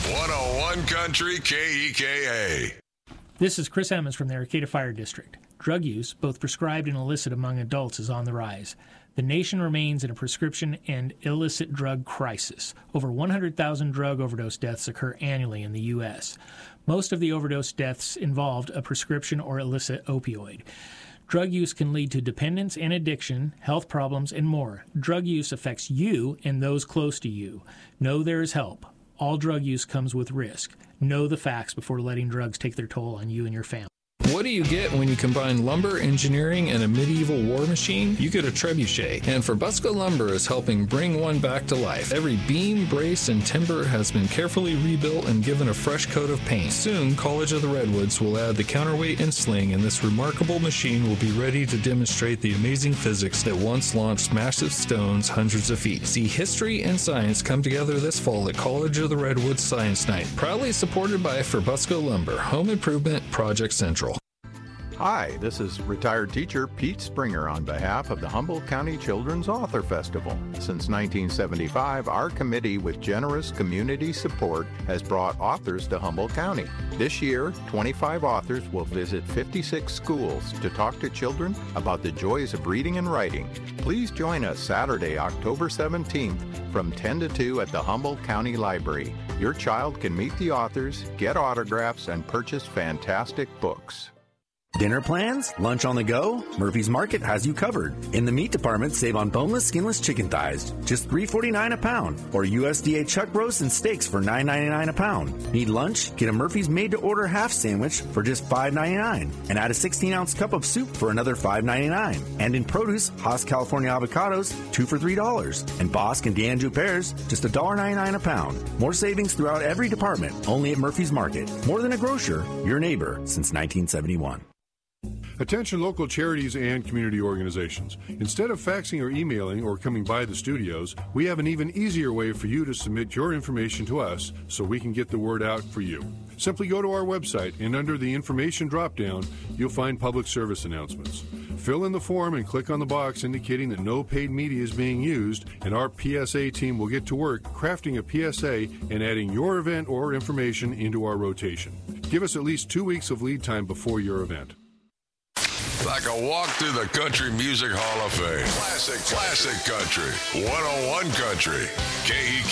101 Country KEKA. This is Chris Emmons from the Arcata Fire District. Drug use, both prescribed and illicit among adults, is on the rise. The nation remains in a prescription and illicit drug crisis. Over 100,000 drug overdose deaths occur annually in the U.S. Most of the overdose deaths involved a prescription or illicit opioid. Drug use can lead to dependence and addiction, health problems, and more. Drug use affects you and those close to you. Know there is help. All drug use comes with risk. Know the facts before letting drugs take their toll on you and your family. What do you get when you combine lumber, engineering, and a medieval war machine? You get a trebuchet. And Forbusco Lumber is helping bring one back to life. Every beam, brace, and timber has been carefully rebuilt and given a fresh coat of paint. Soon, College of the Redwoods will add the counterweight and sling, and this remarkable machine will be ready to demonstrate the amazing physics that once launched massive stones hundreds of feet. See history and science come together this fall at College of the Redwoods Science Night. Proudly supported by Forbusco Lumber, Home Improvement Project Central. Hi, this is retired teacher Pete Springer on behalf of the Humboldt County Children's Author Festival. Since 1975, our committee, with generous community support, has brought authors to Humboldt County. This year, 25 authors will visit 56 schools to talk to children about the joys of reading and writing. Please join us Saturday, October 17th from 10 to 2 at the Humboldt County Library. Your child can meet the authors, get autographs, and purchase fantastic books. Dinner plans? Lunch on the go? Murphy's Market has you covered. In the meat department, save on boneless, skinless chicken thighs, just $3.49 a pound, or USDA chuck roasts and steaks for $9.99 a pound. Need lunch? Get a Murphy's made-to-order half sandwich for just $5.99, and add a 16-ounce cup of soup for another $5.99. And in produce, Haas California avocados, 2 for $3, and Bosque and D'Anjou pears, just $1.99 a pound. More savings throughout every department, only at Murphy's Market. More than a grocer, your neighbor since 1971. Attention local charities and community organizations. Instead of faxing or emailing or coming by the studios, we have an even easier way for you to submit your information to us so we can get the word out for you. Simply go to our website, and under the information drop-down, you'll find public service announcements. Fill in the form and click on the box indicating that no paid media is being used, and our PSA team will get to work crafting a PSA and adding your event or information into our rotation. Give us at least 2 weeks of lead time before your event. Like a walk through the Country Music Hall of Fame. Classic country. 101 Country. KEKA.